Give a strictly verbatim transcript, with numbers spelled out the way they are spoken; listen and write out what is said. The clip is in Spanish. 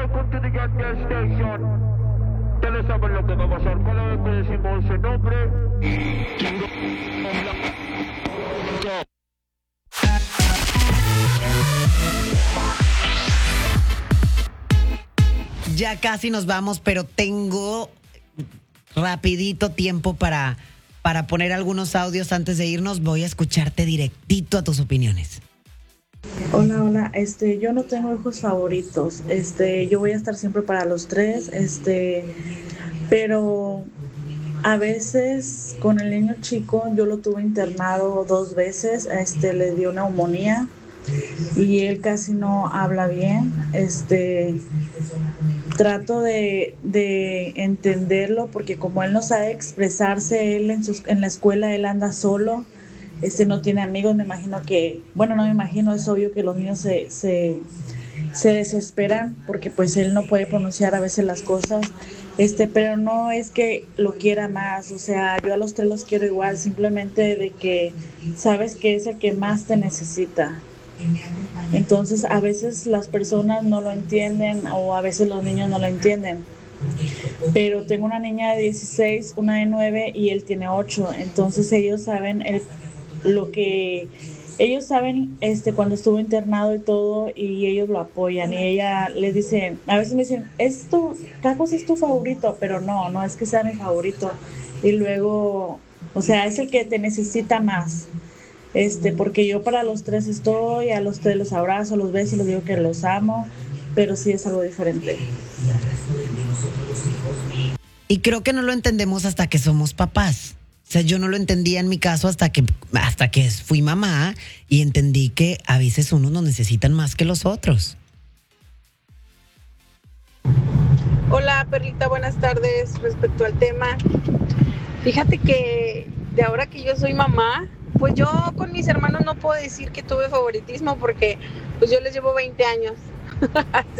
welcome to the Gas Station. Ustedes saben lo que va a pasar cada vez que decimos su nombre. Ya casi nos vamos, pero tengo rapidito tiempo para, para poner algunos audios antes de irnos. Voy a escucharte directito a tus opiniones. Hola, hola, este, yo no tengo hijos favoritos, este, yo voy a estar siempre para los tres, este, pero a veces con el niño chico yo lo tuve internado dos veces, este, le dio neumonía y él casi no habla bien, este, trato de, de entenderlo porque como él no sabe expresarse, él en, sus, en la escuela él anda solo. Este no tiene amigos, me imagino que, bueno, no me imagino, es obvio que los niños se, se, se desesperan porque pues él no puede pronunciar a veces las cosas, este, pero no es que lo quiera más, o sea, yo a los tres los quiero igual, simplemente de que sabes que es el que más te necesita. Entonces a veces las personas no lo entienden o a veces los niños no lo entienden. Pero tengo una niña de dieciséis, una de nueve y él tiene ocho, entonces ellos saben el lo que ellos saben este cuando estuvo internado y todo y ellos lo apoyan y ella les dice, a veces me dicen, es tu, Cacos es tu favorito, pero no, no es que sea mi favorito y luego, o sea, es el que te necesita más, este, porque yo para los tres estoy, a los tres los abrazo, los beso y les digo que los amo, pero sí es algo diferente. Y creo que no lo entendemos hasta que somos papás. O sea, yo no lo entendía en mi caso hasta que, hasta que fui mamá y entendí que a veces unos nos necesitan más que los otros. Hola, Perlita, buenas tardes. Respecto al tema, fíjate que de ahora que yo soy mamá, pues yo con mis hermanos no puedo decir que tuve favoritismo porque pues yo les llevo veinte años.